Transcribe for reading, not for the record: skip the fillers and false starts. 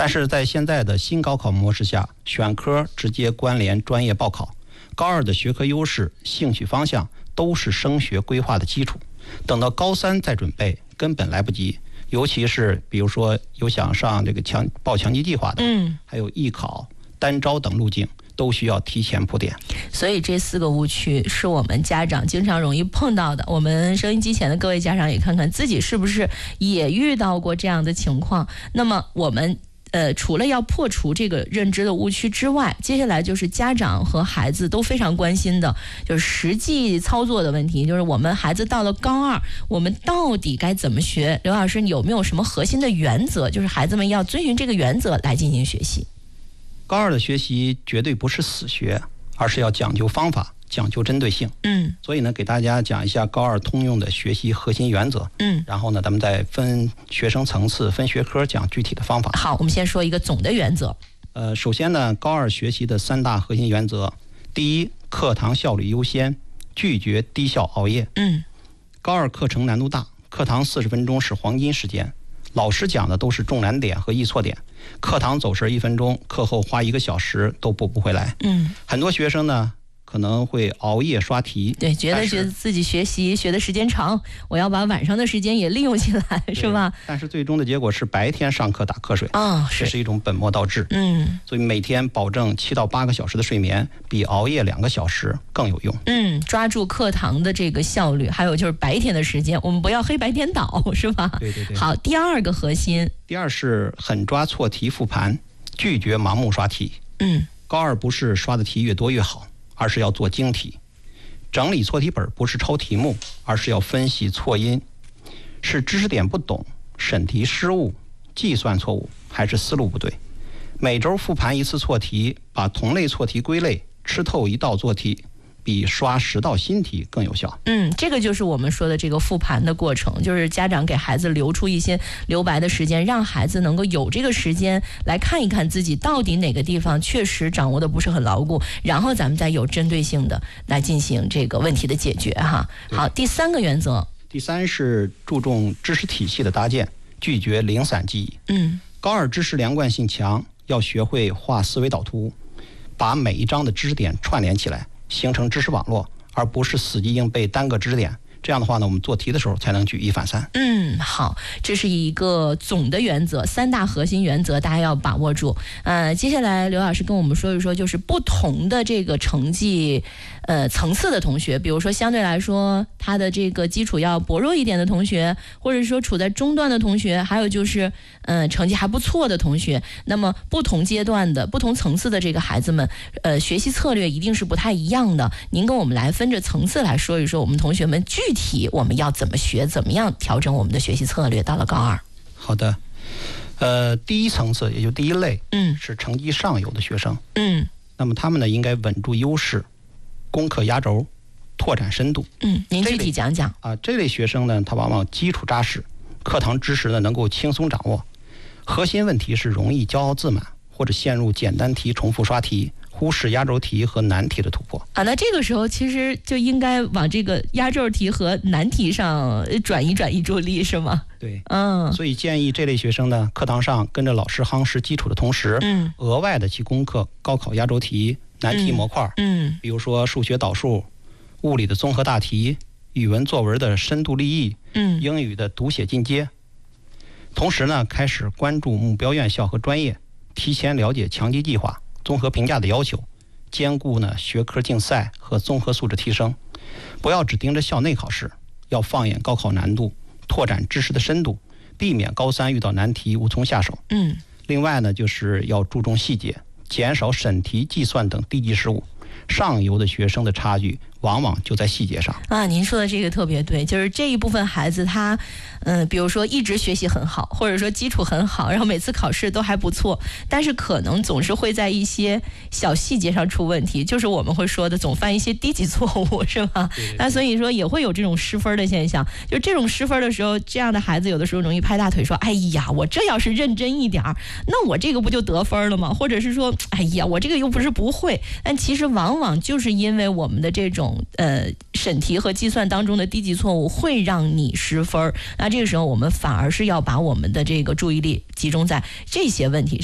但是在现在的新高考模式下，选科直接关联专业报考，高二的学科优势、兴趣方向都是升学规划的基础。等到高三再准备，根本来不及。尤其是比如说有想上这个报强基计划的，还有艺考、单招等路径，都需要提前铺垫。 所以这4个误区是我们家长经常容易碰到的。我们收音机前的各位家长也看看自己是不是也遇到过这样的情况。那么我们除了要破除这个认知的误区之外，接下来就是家长和孩子都非常关心的，就是实际操作的问题，就是我们孩子到了高2，我们到底该怎么学？刘老师，你有没有什么核心的原则，就是孩子们要遵循这个原则来进行学习？ 高2的学习绝对不是死学，而是要讲究方法，讲究针对性。所以呢，给大家讲一下高2通用的学习核心原则。然后呢，咱们再分学生层次、分学科讲具体的方法。 好，我们先说一个总的原则。 首先呢，高2学习的3大核心原则：第一，课堂效率优先，拒绝低效熬夜。高2课程难度大，课堂40分钟是黄金时间，老师讲的都是重难点和易错点，课堂走神1分钟，课后花1个小时都补不回来。很多学生呢可能会熬夜刷题， 对，觉得自己学习学的时间长，我要把晚上的时间也利用起来，是吧？ 但是最终的结果是白天上课打瞌睡，这是一种本末倒置。所以每天保证7到8个小时的睡眠，比熬夜2个小时更有用。 抓住课堂的这个效率，还有就是白天的时间，我们不要黑白颠倒，是吧？ 对。 好，第2个核心， 第2是狠抓错题复盘，拒绝盲目刷题。高2不是刷的题越多越好，而是要做精题。整理错题本不是抄题目，而是要分析错因，是知识点不懂、审题失误、计算错误，还是思路不对。每周复盘1次错题，把同类错题归类，吃透1道做题，比刷10道新题更有效。 这个就是我们说的这个复盘的过程，就是家长给孩子留出一些留白的时间，让孩子能够有这个时间来看一看自己到底哪个地方确实掌握的不是很牢固，然后咱们再有针对性的来进行这个问题的解决哈。好，第3个原则， 第3是注重知识体系的搭建，拒绝零散记忆。高2知识连贯性强，要学会画思维导图，把每一章的知识点串联起来，形成知识网络，而不是死记硬背单个知识点。这样的话呢，我们做题的时候才能举一反三。 好，这是一个总的原则，3大核心原则大家要把握住。接下来刘老师跟我们说一说，就是不同的这个成绩层次的同学，比如说相对来说他的这个基础要薄弱一点的同学，或者说处在中段的同学，还有就是成绩还不错的同学，那么不同阶段的不同层次的这个孩子们学习策略一定是不太一样的。您跟我们来分着层次来说一说，我们同学们具体我们要怎么学，怎么样调整我们的学习策略到了高2。 好的，第一层次也就第一类，是成绩上游的学生。那么他们呢应该稳住优势，攻克压轴，拓展深度。 您具体讲讲啊。这类学生呢，他往往基础扎实，课堂知识呢能够轻松掌握，核心问题是容易骄傲自满，或者陷入简单题重复刷题，忽视压轴题和难题的突破。 那这个时候其实就应该往这个压轴题和难题上转移注意力，是吗？ 对，所以建议这类学生呢，课堂上跟着老师夯实基础的同时，额外的去攻克高考压轴题、难题模块，比如说数学导数、物理的综合大题、语文作文的深度立意，英语的读写进阶。同时呢，开始关注目标院校和专业，提前了解强基计划、综合评价的要求，兼顾呢学科竞赛和综合素质提升。不要只盯着校内考试，要放眼高考难度，拓展知识的深度，避免高3遇到难题无从下手。另外呢，就是要注重细节，减少审题、计算等低级失误。上游的学生的差距往往就在细节上您说的这个特别对，就是这一部分孩子他比如说一直学习很好，或者说基础很好，然后每次考试都还不错，但是可能总是会在一些小细节上出问题，就是我们会说的总犯一些低级错误，是吧？那所以说也会有这种失分的现象。就这种失分的时候，这样的孩子有的时候容易拍大腿说，哎呀，我这要是认真一点，那我这个不就得分了吗？或者是说，哎呀，我这个又不是不会。但其实往往就是因为我们的这种审题和计算当中的低级错误会让你失分，那这个时候我们反而是要把我们的这个注意力集中在这些问题上。